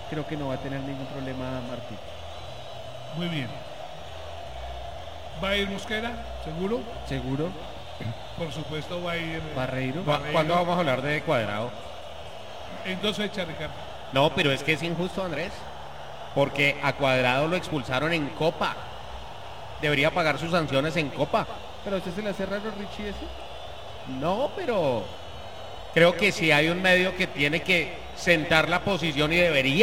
creo que no va a tener ningún problema Martín. Muy bien. ¿Va a ir Mosquera? ¿Seguro? ¿Seguro? Por supuesto va a ir Barreiro. ¿Cuándo vamos a hablar de Cuadrado? en 2 fechas, Ricardo. No, pero es que es injusto, Andrés. Porque a Cuadrado lo expulsaron en Copa. Debería pagar sus sanciones en Copa. ¿Pero a usted se le hace raro, Richie, ese? No, pero creo que si hay un medio que tiene que sentar la posición y debería